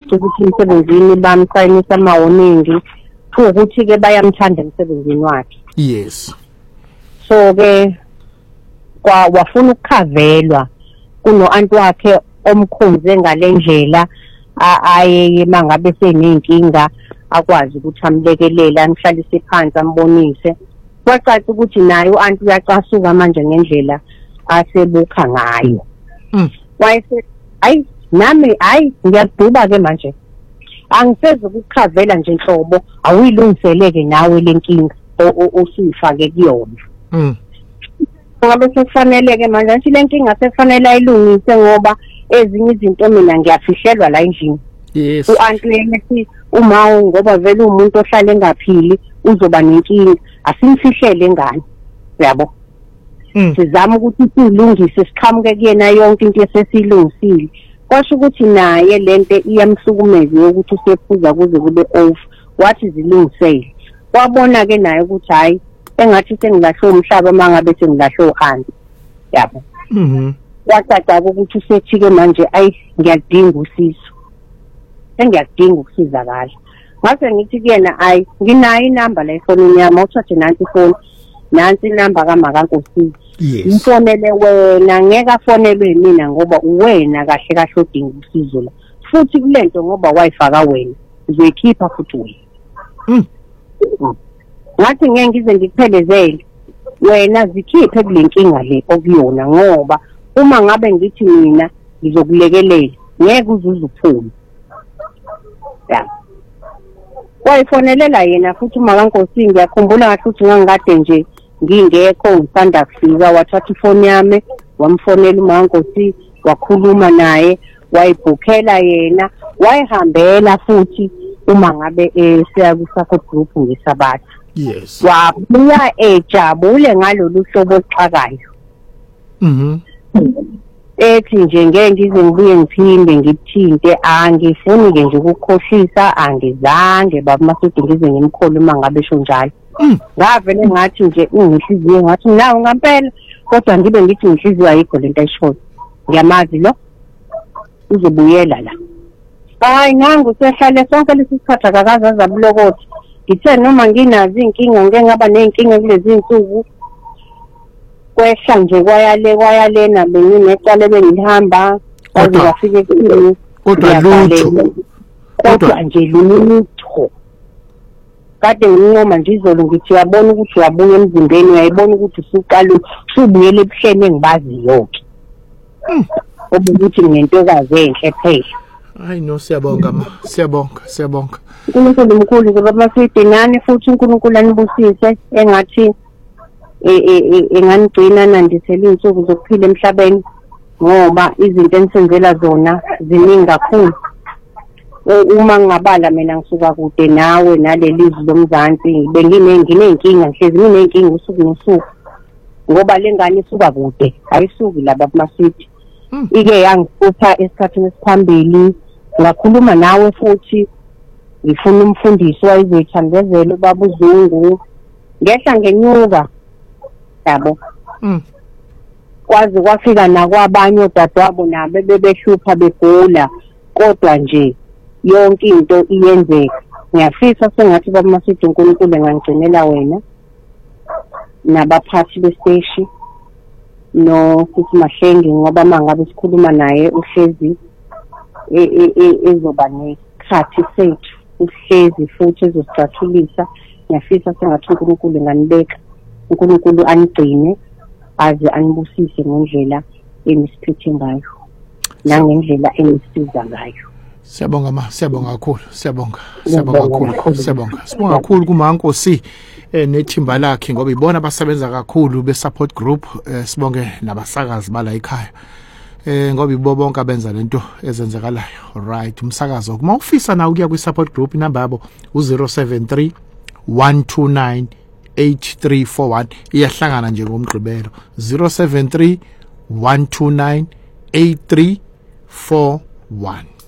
bafica ukuthi emsebenzini bamsayinisa amawoningi ukuthi ke bayamthanda emsebenzini wakhe. Yes. So ke wafuna ukukhavelwa kuno anti wakhe omkhonze ngalendlela aye mangabe senenkinga akwazi ukuthi amlekelela amhlalise phansi ambonise. Kwacaca ukuthi naye uanti uyacasuka manje ngendlela asebuka ngayo. Wayese nami ngiyaduba ke manje angiseze ukukhavela nje inhlobo awuyilungiseleke nawe lenkinga usifake kuyona. Ngoba sekufanele ke manje athi lenkinga sekufanele ayilungise ngoba ezinye izinto mina ngiyafihlelwa la endlini. Yes. Uanti yena uma ngoba vele umuntu ohlala engaphili uzoba nenkinga asimfihlele ngane yabo. Sizama ukuthi silungise siqhamuke kuyena yonke into esesiyilungisile. Kwasho ukuthi naye lento iyamhlukumeza ukuthi usephuza kuze kube off wathi zilungisele. Wabona ke naye ukuthi hayi engathi sengilahle umhlaba mangabe sengilahle uhansi yabo. Wacaca ukuthi usethike manje ngiyadinga usizo. Engiyadinga ukusizakala. Ngase ngithi kuyena nginayo inamba la efonini yami uthathe nansi ifoni nansi inamba kaMakankosi. Ngifonele wena ngeke afonelwe mina ngoba uwena kahle kahle odinga usizo la. Futhi kulento ngoba wayifaka wena uzoyikhipha futhi wena. Ngathi ngeke ngize ngikuphelezele wena zikhiphe kulenkinga le okuyona ngoba uma ngabe ngithi mina ngizokulekelela ngeke uzuze uphume. Wayifonelela yena futhi uMakankosi ngiyakhumbula ngathi uthi ngangikade nje ngingekho ngisanda kufika wathatha ifoni yami wamfonela uMakankosi wakhuluma naye wayibhukhela yena wayihambela futhi uma ngabe siya ku-support group ngesabatha. Yes. Wabuya ejabule ngalolu hlobo oxhakayo. Ethi nje ngeke ngize ngibuye ngiphinde ngithinte angifuni ke nje ukukhohlisa angizange baba Masudi ngize ngimkhole uma ngabe esho njalo. Ngavele ngathi nje ngihliziyo ngathi nawe ngampela kodwa ngibe ngithi ngihliziyo ayikho lento ayishoyo. Ngiyamazi lo uzobuyela la. Hayi nangu sehlale sonke lesikhathi akakaze azabulokothi. Ngithe noma nginazi inkinga ngeke ngaba nenkinga kulezi insuku. Kwehla nje kwayalena benginecala bengihamba baze bafike kimi kodwa nje lutho kade ngincoma nje izolo ngithi uyabona ukuthi uyabuya emzimbeni uyayibona ukuthi usuqala usubuyele ebuhleni engibazi yonke obukuthi ngentokazi enhle phela. Hayi no siyabonga siyabonga uNkulunkulu mkhulu ngoba Masudi nani futhi uNkulunkulu anibusise engathi engangigcina nandisela insuku zokuphila emhlabeni ngoba izinto enisenzela zona ziningi kakhulu. Uma ngingabala mina ngisuka kude nawe naleli lizwe lomzansi nginenkinga ngihlezi nginenkinga usuku nosuku ngoba lengane isuka kude ayisuki laba Masudi. Ike yangiphupha esikhathini esiphambili ngakhuluma nawe futhi ngifuna umfundisi wayizoyithambezela ubaba uZungu ngehla ngenyuka yabo. Kwazi kwafika nakwabanye odadewabo nabo bebehlupha begula kodwa nje yonke into iyenzeka. Ngiyafisa sengathi baba Masudi uNkulunkulu engangigcinela wena nabaphathi besteshi no futhi Mahlengi ngoba mangabe sikhuluma naye uhlezi ezoba nekhathi sethu uhlezi futhi ezosicathulisa. Ngiyafisa sengathi uNkulunkulu enganibeka uNkulunkulu anigcine aze anibusise ngendlela enisiphethe ngayo nangendlela enisiza ngayo. Siyabonga kakhulu siyabonga kakhulu kuMakankosi nethimba lakhe ngoba ibona abasebenza kakhulu be-support group. Sibonge nabasakazi bala ekhaya ngoba ibo bonke abenza lento ezenzakalayo. Right, umsakazo uma ufisa na ukuya kwi-support group inamba yabo u073 129 8341 iyahlangana nje ngomgqibelo 073 129 8341.